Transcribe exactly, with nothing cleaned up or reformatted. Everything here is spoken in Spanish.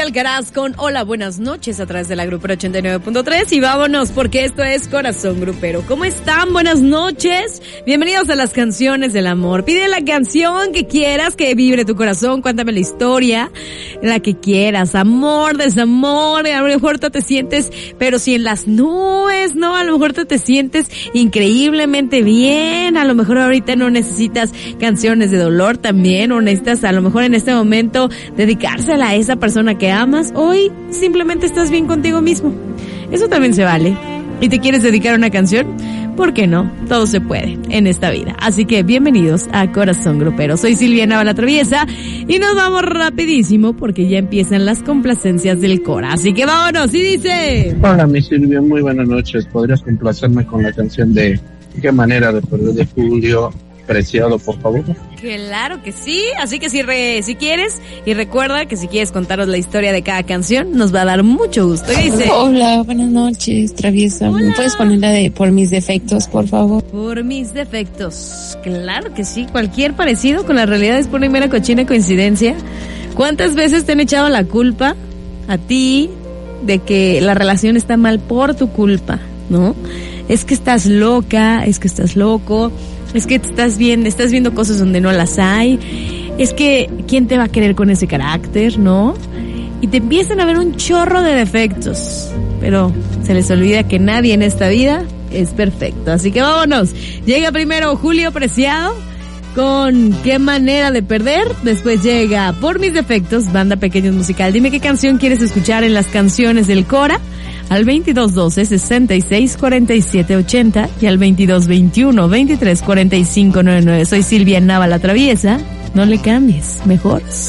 Silvia Alcaraz con Hola, buenas noches a través de la Grupera ochenta y nueve punto tres y vámonos porque esto es Corazón Grupero. ¿Cómo están? Buenas noches. Bienvenidos a las canciones del amor. Pide la canción que quieras que vibre tu corazón. Cuéntame la historia, la que quieras. Amor, desamor, a lo mejor tú te sientes, pero si en las nubes, ¿no? A lo mejor tú te sientes increíblemente bien. A lo mejor ahorita no necesitas canciones de dolor también, o necesitas a lo mejor en este momento dedicársela a esa persona que amas. Hoy simplemente estás bien contigo mismo. Eso también se vale. ¿Y te quieres dedicar a una canción? ¿Por qué no? Todo se puede en esta vida. Así que bienvenidos a Corazón Grupero. Soy Silvia Nava la Traviesa y nos vamos rapidísimo porque ya empiezan las complacencias del Cora. Así que vámonos y dice... Hola mi Silvia, muy buenas noches. ¿Podrías complacerme con la canción de Qué manera de perder de Julio Preciado, por favor? Claro que sí, así que si re, si quieres, y recuerda que si quieres contaros la historia de cada canción, nos va a dar mucho gusto. ¿Qué dice? Hola, buenas noches, Traviesa. Hola. ¿Me puedes poner la de Por mis defectos, por favor? Por mis defectos. Claro que sí, cualquier parecido con la realidad es por una mera cochina coincidencia. ¿Cuántas veces te han echado la culpa a ti de que la relación está mal por tu culpa, no? Es que estás loca, es que estás loco, es que estás bien, estás viendo cosas donde no las hay, es que ¿quién te va a querer con ese carácter, no? Y te empiezan a ver un chorro de defectos, pero se les olvida que nadie en esta vida es perfecto. Así que vámonos. Llega primero Julio Preciado con Qué manera de perder. Después llega Por mis defectos, Banda Pequeños Musical. Dime qué canción quieres escuchar en las canciones del Cora. Al veintidós doce, sesenta y seis, cuarenta y siete, ochenta y al veintidós veintiuno, veintitrés, cuarenta y cinco, noventa y nueve. Soy Silvia Nava la Traviesa. No le cambies, mejor